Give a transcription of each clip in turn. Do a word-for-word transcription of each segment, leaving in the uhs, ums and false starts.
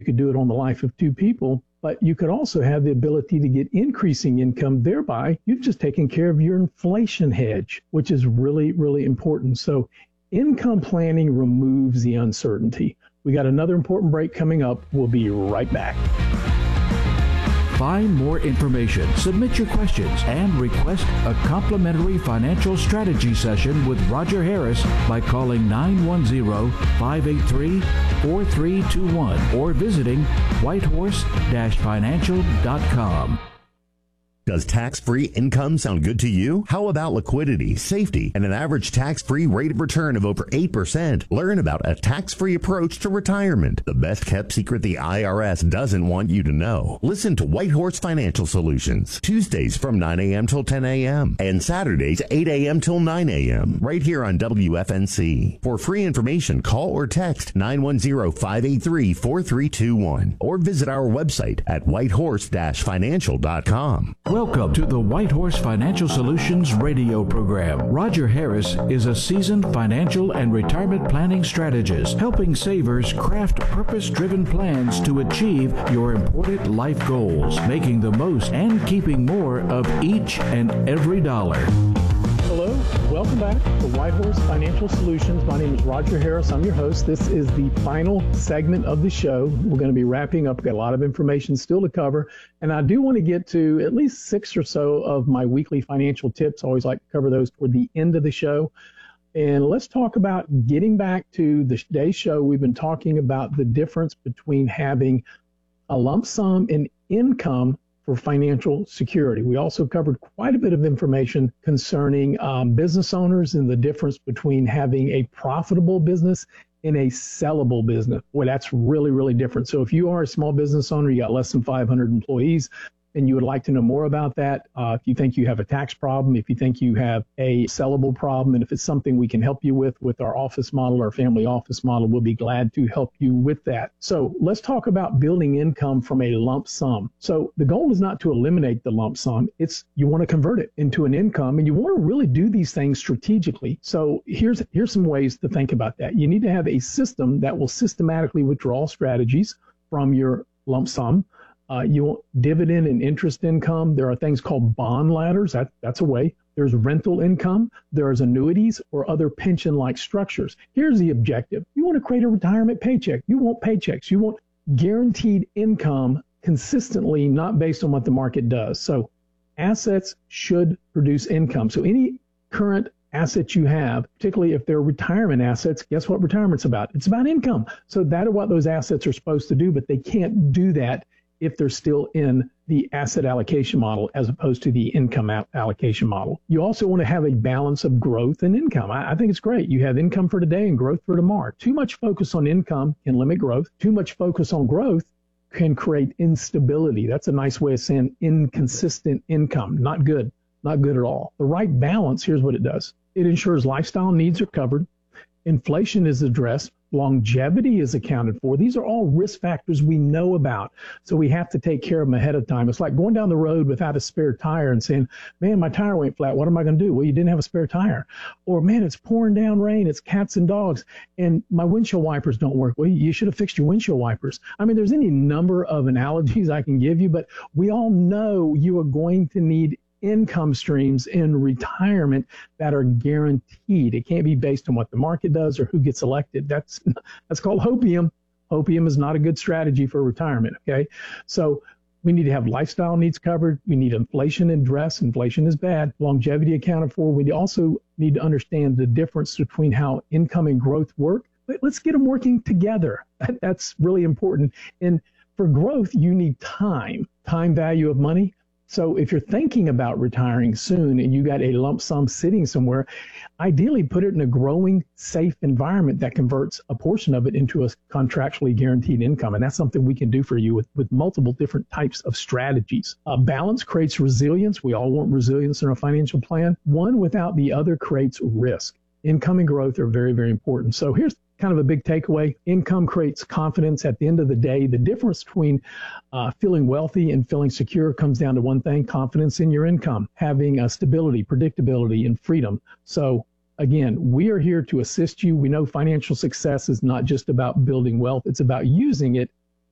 could do it on the life of two people, but you could also have the ability to get increasing income. Thereby, you've just taken care of your inflation hedge, which is really, really important. So income planning removes the uncertainty. We got another important break coming up. We'll be right back. Find more information, submit your questions, and request a complimentary financial strategy session with Roger Harris by calling nine one zero, five eight three, four three two one or visiting whitehorse dash financial dot com. Does tax-free income sound good to you? How about liquidity, safety, and an average tax-free rate of return of over eight percent? Learn about a tax-free approach to retirement, the best-kept secret the I R S doesn't want you to know. Listen to Whitehorse Financial Solutions, Tuesdays from nine a.m. till ten a.m. and Saturdays eight a.m. till nine a.m. right here on W F N C. For free information, call or text nine one zero, five eight three, four three two one or visit our website at whitehorse dash financial dot com. Welcome to the Whitehorse Financial Solutions radio program. Roger Harris is a seasoned financial and retirement planning strategist, helping savers craft purpose-driven plans to achieve your important life goals, making the most and keeping more of each and every dollar. Hello, welcome back to Whitehorse Financial Solutions. My name is Roger Harris. I'm your host. This is the final segment of the show. We're going to be wrapping up. We've got a lot of information still to cover. And I do want to get to at least six or so of my weekly financial tips. I always like to cover those toward the end of the show. And let's talk about getting back to the today's show. We've been talking about the difference between having a lump sum and income for financial security. We also covered quite a bit of information concerning um, business owners and the difference between having a profitable business and a sellable business. Boy, that's really, really different. So if you are a small business owner, you got less than five hundred employees, and you would like to know more about that, uh, if you think you have a tax problem, if you think you have a sellable problem, and if it's something we can help you with with our office model, our family office model, we'll be glad to help you with that. So let's talk about building income from a lump sum. So the goal is not to eliminate the lump sum. It's you want to convert it into an income, and you want to really do these things strategically. So here's, here's some ways to think about that. You need to have a system that will systematically withdraw strategies from your lump sum. Uh, you want dividend and interest income. There are things called bond ladders. That, that's a way. There's rental income. There's annuities or other pension-like structures. Here's the objective. You want to create a retirement paycheck. You want paychecks. You want guaranteed income consistently, not based on what the market does. So assets should produce income. So any current assets you have, particularly if they're retirement assets, guess what retirement's about? It's about income. So that's what those assets are supposed to do, but they can't do that if they're still in the asset allocation model as opposed to the income allocation model. You also want to have a balance of growth and income. I, I think it's great. You have income for today and growth for tomorrow. Too much focus on income can limit growth. Too much focus on growth can create instability. That's a nice way of saying inconsistent income. Not good. Not good at all. The right balance, here's what it does. It ensures lifestyle needs are covered. Inflation is addressed. Longevity is accounted for. These are all risk factors we know about. So we have to take care of them ahead of time. It's like going down the road without a spare tire and saying, man, my tire went flat. What am I going to do? Well, you didn't have a spare tire. Or, man, it's pouring down rain. It's cats and dogs. And my windshield wipers don't work. Well, you should have fixed your windshield wipers. I mean, there's any number of analogies I can give you, but we all know you are going to need income streams in retirement that are guaranteed. It can't be based on what the market does or who gets elected. That's that's called hopium. Hopium is not a good strategy for retirement, okay? So we need to have lifestyle needs covered. We need inflation addressed. Inflation is bad. Longevity accounted for. We also need to understand the difference between how income and growth work. But let's get them working together. That, that's really important. And for growth, you need time, time value of money. So if you're thinking about retiring soon and you got a lump sum sitting somewhere, ideally put it in a growing, safe environment that converts a portion of it into a contractually guaranteed income. And that's something we can do for you with, with multiple different types of strategies. Uh, balance creates resilience. We all want resilience in our financial plan. One without the other creates risk. Income and growth are very, very important. So here's kind of a big takeaway. Income creates confidence. At the end of the day, the difference between uh, feeling wealthy and feeling secure comes down to one thing: confidence in your income, having uh, stability, predictability, and freedom. So again, we are here to assist you. We know financial success is not just about building wealth. It's about using it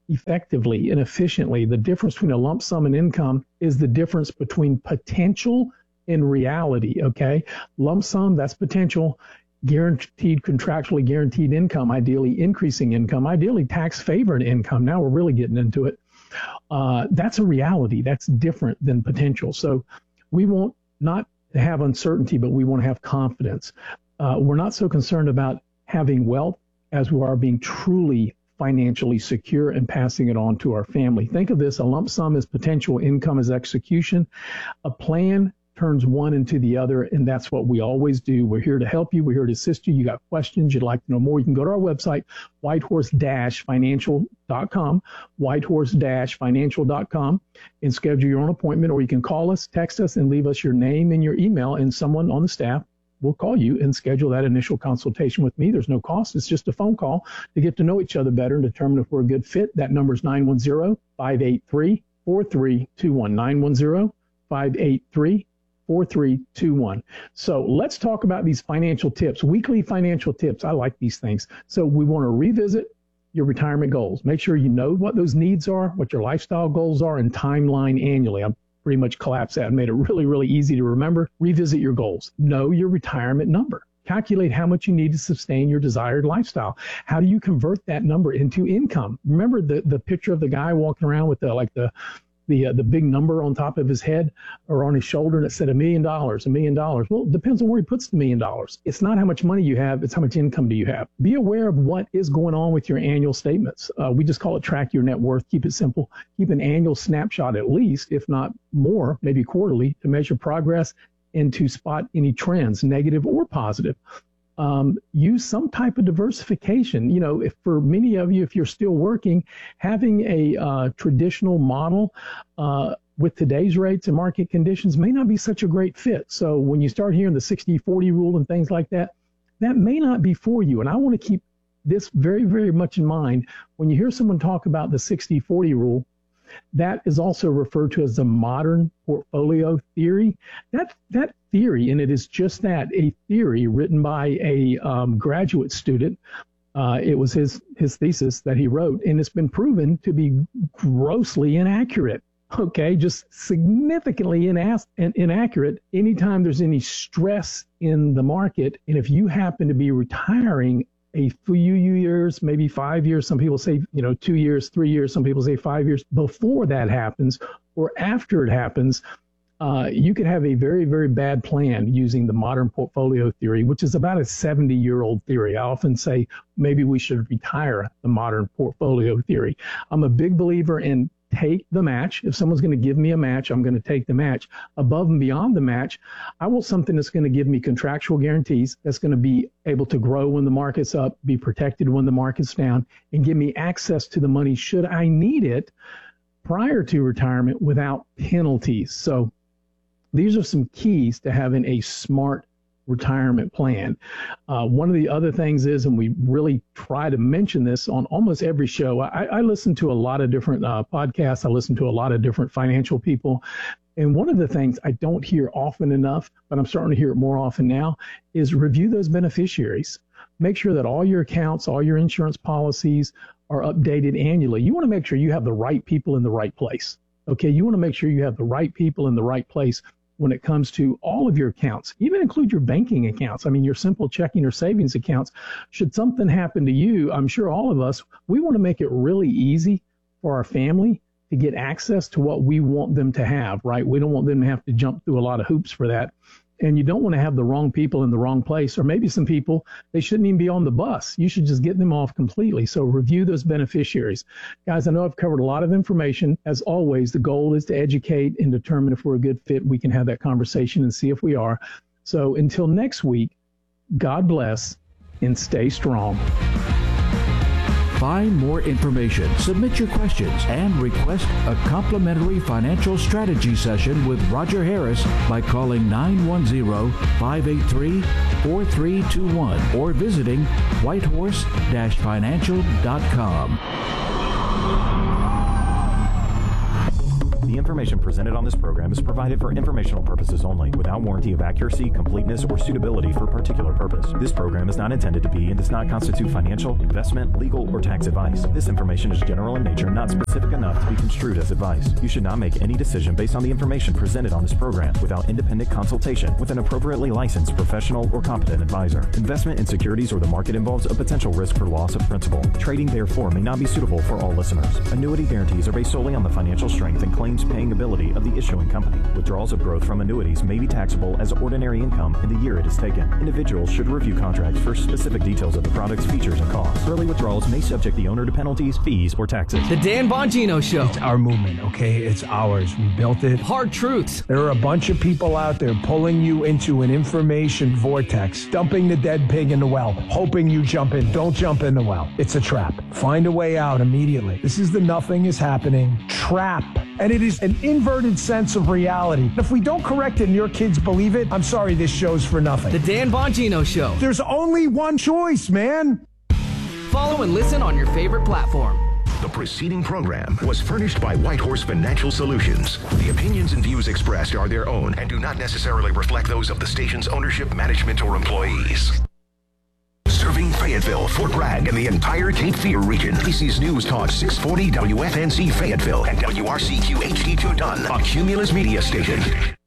effectively and efficiently. The difference between a lump sum and income is the difference between potential and reality, okay? Lump sum, that's potential. Guaranteed, contractually guaranteed income, ideally increasing income, ideally tax-favored income. Now we're really getting into it. Uh, that's a reality. That's different than potential. So we want not to have uncertainty, but we want to have confidence. Uh, we're not so concerned about having wealth as we are being truly financially secure and passing it on to our family. Think of this: a lump sum is potential, income is execution. A plan turns one into the other, and that's what we always do. We're here to help you. We're here to assist you. You got questions, you'd like to know more, you can go to our website, whitehorse dash financial dot com, whitehorse dash financial dot com, and schedule your own appointment, or you can call us, text us, and leave us your name and your email, and someone on the staff will call you and schedule that initial consultation with me. There's no cost. It's just a phone call to get to know each other better and determine if we're a good fit. That number is nine one zero, five eight three, four three two one, nine one zero, five eight three, four three two one. So let's talk about these financial tips, weekly financial tips. I like these things. So we want to revisit your retirement goals. Make sure you know what those needs are, what your lifestyle goals are, and timeline annually. I'm pretty much collapsed that and made it really, really easy to remember. Revisit your goals. Know your retirement number. Calculate how much you need to sustain your desired lifestyle. How do you convert that number into income? Remember the, the picture of the guy walking around with the, like the, the, uh, the big number on top of his head or on his shoulder that said a million dollars, a million dollars. Well, it depends on where he puts the million dollars. It's not how much money you have, it's how much income do you have. Be aware of what is going on with your annual statements. Uh, we just call it track your net worth. Keep it simple. Keep an annual snapshot at least, if not more, maybe quarterly, to measure progress and to spot any trends, negative or positive. Um, use some type of diversification. You know, if for many of you, if you're still working, having a uh, traditional model uh, with today's rates and market conditions may not be such a great fit. So when you start hearing the sixty forty rule and things like that, that may not be for you. And I want to keep this very, very much in mind. When you hear someone talk about the sixty forty rule, that is also referred to as the modern portfolio theory. That that theory, and it is just that, a theory written by a um, graduate student. Uh, it was his his thesis that he wrote, and it's been proven to be grossly inaccurate. Okay, just significantly inas- inaccurate anytime there's any stress in the market. And if you happen to be retiring a few years, maybe five years, some people say, you know, two years, three years, some people say five years before that happens or after it happens, uh, you could have a very, very bad plan using the modern portfolio theory, which is about a seventy-year-old theory. I often say maybe we should retire the modern portfolio theory. I'm a big believer in take the match. If someone's going to give me a match, I'm going to take the match. Above and beyond the match, I want something that's going to give me contractual guarantees, that's going to be able to grow when the market's up, be protected when the market's down, and give me access to the money should I need it prior to retirement without penalties. So these are some keys to having a smart retirement plan. Uh, one of the other things is, and we really try to mention this on almost every show, I, I listen to a lot of different uh, podcasts. I listen to a lot of different financial people. And one of the things I don't hear often enough, but I'm starting to hear it more often now, is review those beneficiaries. Make sure that all your accounts, all your insurance policies are updated annually. You want to make sure you have the right people in the right place. Okay, you want to make sure you have the right people in the right place when it comes to all of your accounts, even include your banking accounts. I mean, your simple checking or savings accounts. Should something happen to you, I'm sure all of us, we want to make it really easy for our family to get access to what we want them to have, right? We don't want them to have to jump through a lot of hoops for that. And you don't want to have the wrong people in the wrong place, or maybe some people, they shouldn't even be on the bus. You should just get them off completely. So review those beneficiaries. Guys, I know I've covered a lot of information. As always, the goal is to educate and determine if we're a good fit. We can have that conversation and see if we are. So until next week, God bless and stay strong. Find more information, submit your questions, and request a complimentary financial strategy session with Roger Harris by calling nine one zero, five eight three, four three two one or visiting whitehorse dash financial dot com. The information information presented on this program is provided for informational purposes only, without warranty of accuracy, completeness, or suitability for a particular purpose. This program is not intended to be and does not constitute financial, investment, legal, or tax advice. This information is general in nature, not specific enough to be construed as advice. You should not make any decision based on the information presented on this program without independent consultation with an appropriately licensed professional or competent advisor. Investment in securities or the market involves a potential risk for loss of principal. Trading, therefore, may not be suitable for all listeners. Annuity guarantees are based solely on the financial strength and claims-paying ability of the issuing company. Withdrawals of growth from annuities may be taxable as ordinary income in the year it is taken. Individuals should review contracts for specific details of the product's features and costs. Early withdrawals may subject the owner to penalties, fees, or taxes. The Dan Bongino Show. It's our movement, okay? It's ours. We built it. Hard truths. There are a bunch of people out there pulling you into an information vortex, dumping the dead pig in the well, hoping you jump in. Don't jump in the well. It's a trap. Find a way out immediately. This is the nothing is happening trap. And it is an inverted sense of reality. If we don't correct it and your kids believe it, I'm sorry, this show's for nothing. The Dan Bongino Show. There's only one choice, man. Follow and listen on your favorite platform. The preceding program was furnished by Whitehorse Financial Solutions. The opinions and views expressed are their own and do not necessarily reflect those of the station's ownership, management, or employees. Serving Fayetteville, Fort Bragg, and the entire Cape Fear region. This is News Talk six forty W F N C Fayetteville and W R C Q H D two Dunn, a Cumulus media station.